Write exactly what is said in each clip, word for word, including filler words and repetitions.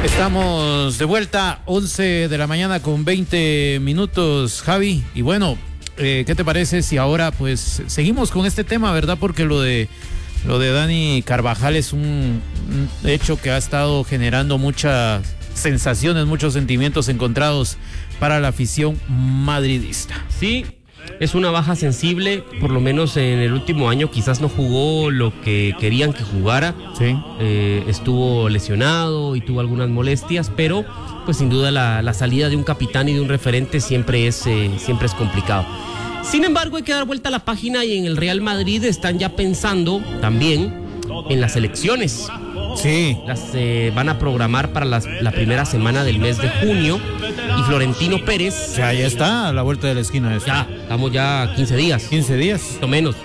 Estamos de vuelta, once de la mañana con veinte minutos, Javi. Y bueno, eh, ¿qué te parece si ahora pues seguimos con este tema, verdad? Porque lo de lo de Dani Carvajal es un, un hecho que ha estado generando muchas sensaciones, muchos sentimientos encontrados para la afición madridista. Sí, es una baja sensible, por lo menos en el último año quizás no jugó lo que querían que jugara. Sí. Eh, estuvo lesionado y tuvo algunas molestias, pero pues sin duda la, la salida de un capitán y de un referente siempre es, eh, siempre es complicado. Sin embargo, hay que dar vuelta a la página y en el Real Madrid están ya pensando también en las elecciones. Sí. Las eh, van a programar para las, la primera semana del mes de junio y Florentino Pérez... O sea, ya está a la vuelta de la esquina esto. Ya, estamos ya quince días. quince días. O menos.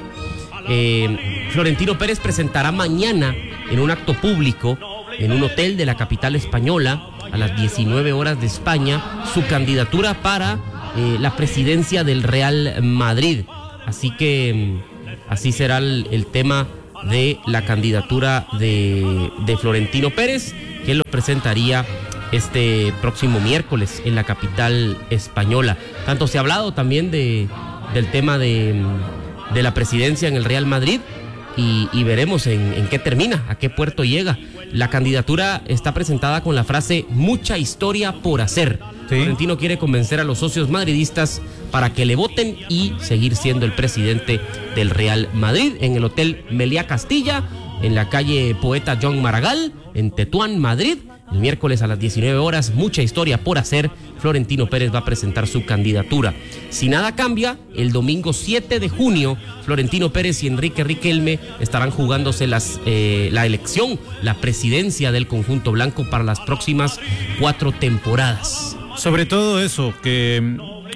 Eh, Florentino Pérez presentará mañana en un acto público en un hotel de la capital española a las diecinueve horas de España su candidatura para eh, la presidencia del Real Madrid. Así que así será el, el tema de la candidatura de, de Florentino Pérez, que lo presentaría este próximo miércoles en la capital española. Tanto se ha hablado también de, del tema de, de la presidencia en el Real Madrid y, y veremos en, en qué termina, a qué puerto llega. La candidatura está presentada con la frase mucha historia por hacer. Sí. Florentino quiere convencer a los socios madridistas para que le voten y seguir siendo el presidente del Real Madrid en el Hotel Meliá Castilla, en la calle Poeta John Maragall, en Tetuán, Madrid. El miércoles a las diecinueve horas, mucha historia por hacer. Florentino Pérez va a presentar su candidatura. Si nada cambia, el domingo siete de junio, Florentino Pérez y Enrique Riquelme estarán jugándose las, eh, la elección, la presidencia del conjunto blanco para las próximas cuatro temporadas. Sobre todo eso, que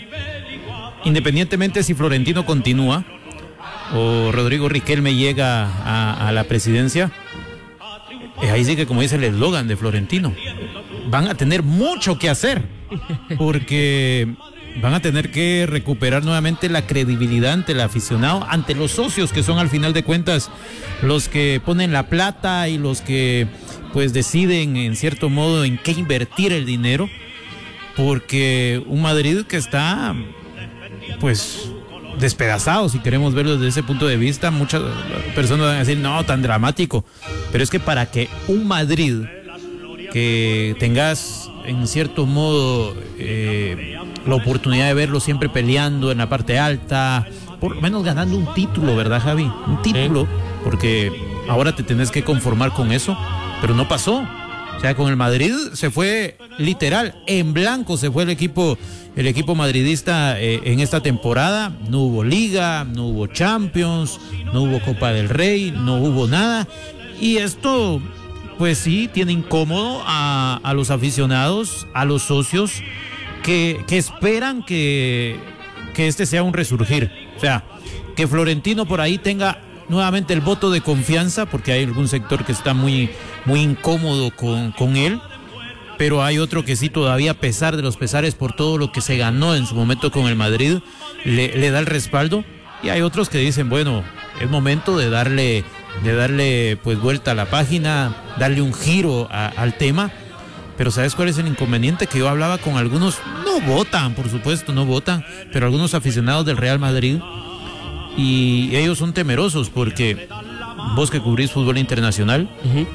independientemente si Florentino continúa o Rodrigo Riquelme llega a, a la presidencia, eh, ahí sí que, como dice el eslogan de Florentino, van a tener mucho que hacer, porque van a tener que recuperar nuevamente la credibilidad ante el aficionado, ante los socios, que son al final de cuentas los que ponen la plata y los que pues deciden en cierto modo en qué invertir el dinero, porque un Madrid que está pues despedazado, si queremos verlo desde ese punto de vista. Muchas personas van a decir, no, tan dramático, pero es que para que un Madrid que tengas en cierto modo eh, la oportunidad de verlo siempre peleando en la parte alta, por lo menos ganando un título, ¿verdad, Javi? Un título, ¿sí? Porque ahora te tenés que conformar con eso, pero no pasó. O sea, con el Madrid se fue literal, en blanco se fue el equipo, el equipo madridista eh, en esta temporada. No hubo Liga, no hubo Champions, no hubo Copa del Rey, no hubo nada. Y esto, pues sí, tiene incómodo a, a los aficionados, a los socios, que, que esperan que, que este sea un resurgir. O sea, que Florentino por ahí tenga nuevamente el voto de confianza, porque hay algún sector que está muy, muy incómodo con, con él, pero hay otro que sí todavía, a pesar de los pesares por todo lo que se ganó en su momento con el Madrid, le, le da el respaldo, y hay otros que dicen, bueno, es momento de darle, de darle pues vuelta a la página, darle un giro a, al tema. Pero ¿sabes cuál es el inconveniente? Que yo hablaba con algunos, no votan, por supuesto, no votan, pero algunos aficionados del Real Madrid, y ellos son temerosos porque vos que cubrís fútbol internacional, uh-huh.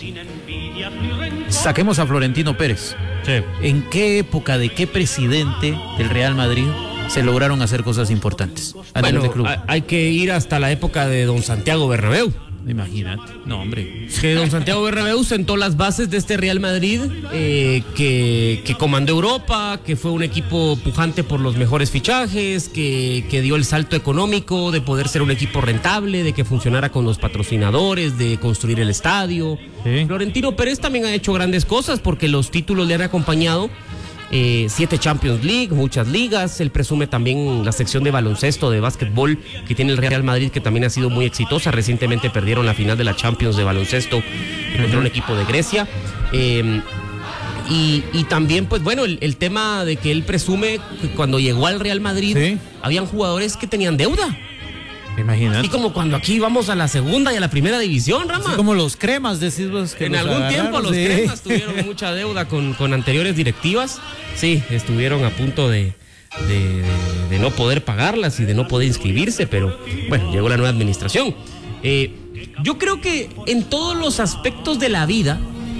Saquemos a Florentino Pérez. Sí. ¿En qué época, de qué presidente del Real Madrid se lograron hacer cosas importantes a bueno, nivel de club? Hay que ir hasta la época de don Santiago Bernabéu. Imagínate, no hombre. Que don Santiago Bernabéu sentó las bases de este Real Madrid, eh, que, que comandó Europa, que fue un equipo pujante por los mejores fichajes, que, que dio el salto económico de poder ser un equipo rentable, de que funcionara con los patrocinadores, de construir el estadio. Sí. Florentino Pérez también ha hecho grandes cosas porque los títulos le han acompañado. Eh, siete Champions League, muchas ligas. Él presume también la sección de baloncesto, de básquetbol que tiene el Real Madrid, que también ha sido muy exitosa. Recientemente perdieron la final de la Champions de baloncesto contra un equipo de Grecia. Eh, y, y también, pues bueno, el, el tema de que él presume que cuando llegó al Real Madrid, ¿sí?, habían jugadores que tenían deuda. Imagínate. Así como cuando aquí vamos a la segunda y a la primera división, Rama. Así como los cremas, decís vos que en los algún agarraron, tiempo los sí. cremas tuvieron mucha deuda con, con anteriores directivas. Sí, estuvieron a punto de, de, de, de no poder pagarlas y de no poder inscribirse, pero bueno, llegó la nueva administración. Eh, yo creo que en todos los aspectos de la vida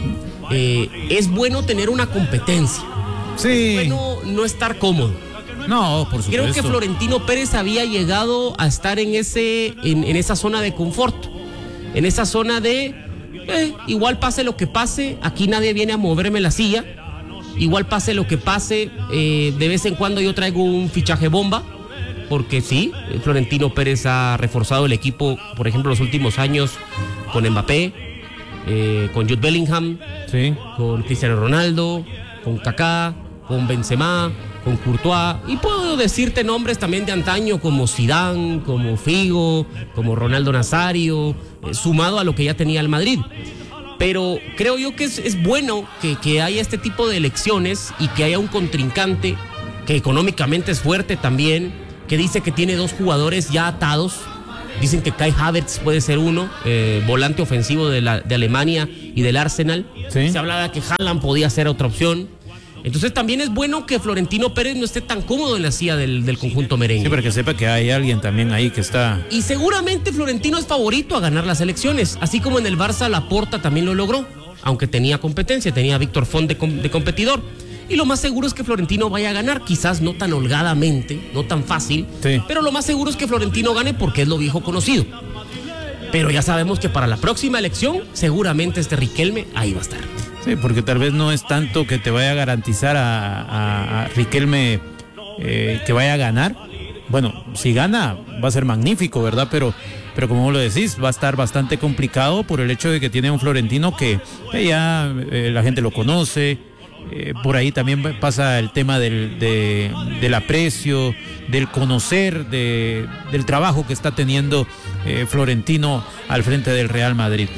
eh, es bueno tener una competencia. Sí. Es bueno no estar cómodo. No, por supuesto. Creo que Florentino Pérez había llegado a estar en ese, en, en esa zona de confort, en esa zona de eh, igual pase lo que pase, aquí nadie viene a moverme la silla, igual pase lo que pase, eh, de vez en cuando yo traigo un fichaje bomba, porque sí, Florentino Pérez ha reforzado el equipo, por ejemplo, los últimos años con Mbappé, eh, con Jude Bellingham, sí, con Cristiano Ronaldo, con Kaká, con Benzema, con Courtois, y puedo decirte nombres también de antaño como Zidane, como Figo, como Ronaldo Nazario, eh, sumado a lo que ya tenía el Madrid. Pero creo yo que es, es bueno que, que haya este tipo de elecciones y que haya un contrincante que económicamente es fuerte también, que dice que tiene dos jugadores ya atados. Dicen que Kai Havertz puede ser uno, eh, volante ofensivo de, la, de Alemania y del Arsenal. Sí. Se hablaba que Haaland podía ser otra opción. Entonces también es bueno que Florentino Pérez no esté tan cómodo en la silla del, del conjunto merengue. Sí, para que sepa que hay alguien también ahí que está... Y seguramente Florentino es favorito a ganar las elecciones, así como en el Barça Laporta también lo logró, aunque tenía competencia, tenía a Víctor Font de, com- de competidor. Y lo más seguro es que Florentino vaya a ganar, quizás no tan holgadamente, no tan fácil, sí, pero lo más seguro es que Florentino gane porque es lo viejo conocido. Pero ya sabemos que para la próxima elección seguramente este Riquelme ahí va a estar. Sí, porque tal vez no es tanto que te vaya a garantizar a, a, a Riquelme eh, que vaya a ganar. Bueno, si gana va a ser magnífico, ¿verdad? Pero, pero como vos lo decís, va a estar bastante complicado por el hecho de que tiene un Florentino que eh, ya eh, la gente lo conoce. Eh, por ahí también pasa el tema del, de, del aprecio, del conocer, de, del trabajo que está teniendo eh, Florentino al frente del Real Madrid.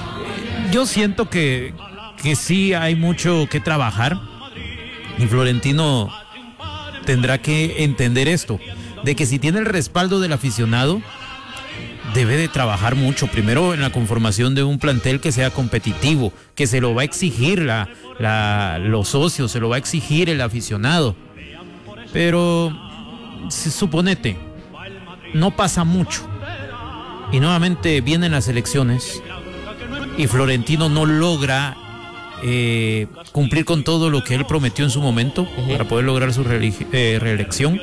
Yo siento que que sí hay mucho que trabajar y Florentino tendrá que entender esto, de que si tiene el respaldo del aficionado, debe de trabajar mucho, primero en la conformación de un plantel que sea competitivo, que se lo va a exigir la, la, los socios, se lo va a exigir el aficionado, pero si, suponete, no pasa mucho y nuevamente vienen las elecciones y Florentino no logra Eh, cumplir con todo lo que él prometió en su momento uh-huh. para poder lograr su religi- eh, reelección,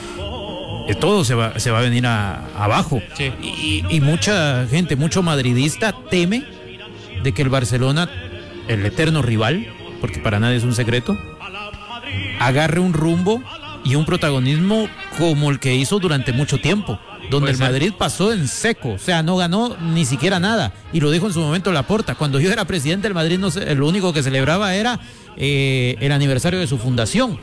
eh, todo se va, se va a venir a, abajo. Sí. Y, y mucha gente, mucho madridista teme de que el Barcelona, el eterno rival, porque para nadie es un secreto, agarre un rumbo y un protagonismo como el que hizo durante mucho tiempo, donde el Madrid pasó en seco, o sea, no ganó ni siquiera nada, y lo dijo en su momento Laporta: cuando yo era presidente del Madrid, no sé, lo único que celebraba era eh, el aniversario de su fundación,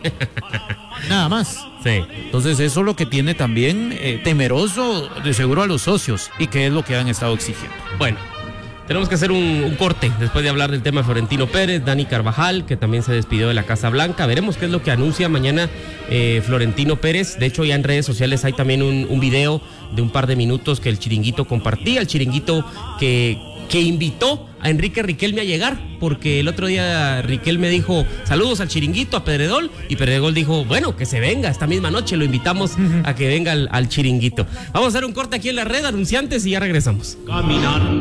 nada más. Sí. Entonces eso es lo que tiene también eh, temeroso de seguro a los socios, y que es lo que han estado exigiendo. Bueno, tenemos que hacer un, un corte después de hablar del tema de Florentino Pérez, Dani Carvajal, que también se despidió de la Casa Blanca. Veremos qué es lo que anuncia mañana eh, Florentino Pérez. De hecho, ya en redes sociales hay también un, un video de un par de minutos que el Chiringuito compartía, el Chiringuito que, que invitó a Enrique Riquelme a llegar, porque el otro día Riquelme dijo saludos al Chiringuito, a Pedredol, y Pedredol dijo, bueno, que se venga esta misma noche, lo invitamos a que venga al, al Chiringuito. Vamos a hacer un corte aquí en la red, anunciantes, y ya regresamos. Caminar.